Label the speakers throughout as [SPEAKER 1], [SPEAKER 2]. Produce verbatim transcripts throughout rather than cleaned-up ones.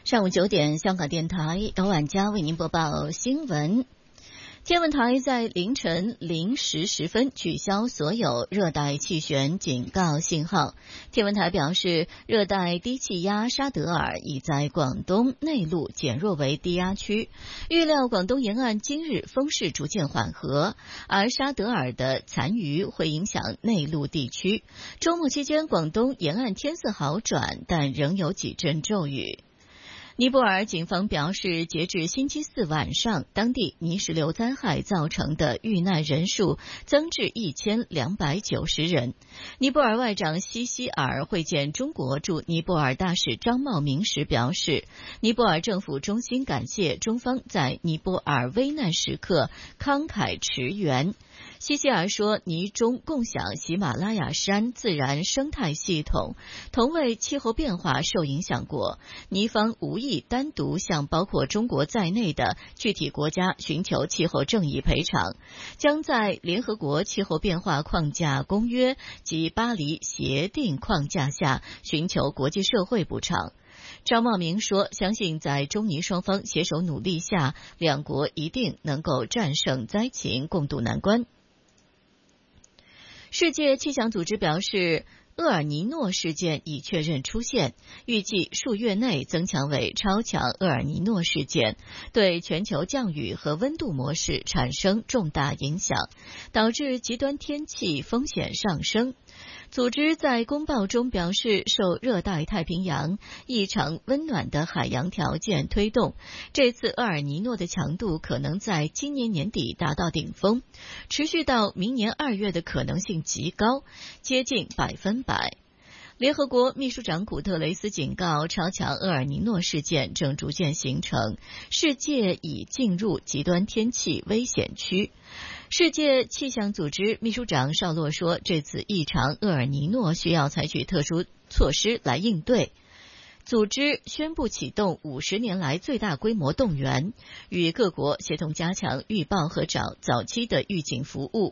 [SPEAKER 1] 上午九点，香港电台由晚佳为您播报新闻。天文台在凌晨零时十分取消所有热带气旋警告信号。天文台表示，热带低气压沙德尔已在广东内陆减弱为低压区，预料广东沿岸今日风势逐渐缓和，而沙德尔的残余会影响内陆地区。周末期间，广东沿岸天色好转，但仍有几阵骤雨。尼泊尔警方表示，截至星期四晚上，当地泥石流灾害造成的遇难人数增至一千两百九十人。尼泊尔外长西西尔会见中国驻尼泊尔大使张茂明时表示，尼泊尔政府衷心感谢中方在尼泊尔危难时刻慷慨驰援。西西尔说，尼中共享喜马拉雅山自然生态系统，同为气候变化受影响国，尼方无意单独向包括中国在内的具体国家寻求气候正义赔偿，将在联合国气候变化框架公约及巴黎协定框架下寻求国际社会补偿。张茂明说，相信在中尼双方携手努力下，两国一定能够战胜灾情，共度难关。世界气象组织表示，厄尔尼诺事件已确认出现，预计数月内增强为超强厄尔尼诺事件，对全球降雨和温度模式产生重大影响，导致极端天气风险上升。组织在公报中表示，受热带太平洋异常温暖的海洋条件推动，这次厄尔尼诺的强度可能在今年年底达到顶峰，持续到明年二月的可能性极高，接近百分百。联合国秘书长古特雷斯警告，超强厄尔尼诺事件正逐渐形成，世界已进入极端天气危险区。世界气象组织秘书长绍洛说，这次异常厄尔尼诺需要采取特殊措施来应对。组织宣布启动五十年来最大规模动员，与各国协同加强预报和早早期的预警服务。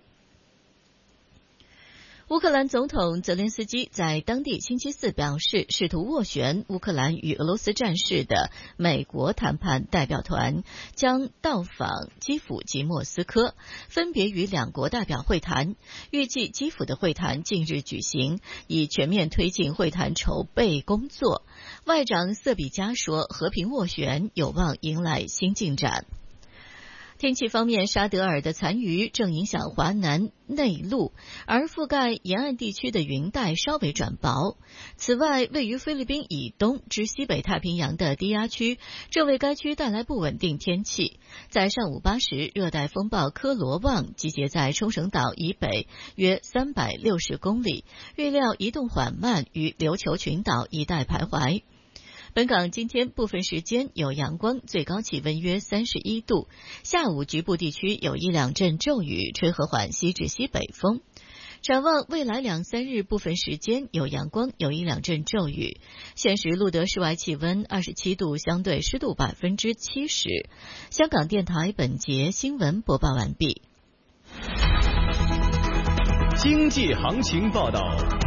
[SPEAKER 1] 乌克兰总统泽连斯基在当地星期四表示，试图斡旋乌克兰与俄罗斯战事的美国谈判代表团将到访基辅及莫斯科，分别与两国代表会谈。预计基辅的会谈近日举行，以全面推进会谈筹备工作。外长瑟比加说，和平斡旋有望迎来新进展。天气方面，沙德尔的残余正影响华南内陆，而覆盖沿岸地区的云带稍微转薄。此外，位于菲律宾以东至西北太平洋的低压区正为该区带来不稳定天气。在上午八时，热带风暴科罗旺集结在冲绳岛以北约三百六十公里，预料移动缓慢，于琉球群岛一带徘徊。本港今天部分时间有阳光，最高气温约三十一度。下午局部地区有一两阵骤雨，吹和缓西至西北风。展望未来两三日，部分时间有阳光，有一两阵骤雨。现时录得室外气温二十七度，相对湿度百分之七十。香港电台本节新闻播报完毕。
[SPEAKER 2] 经济行情报道。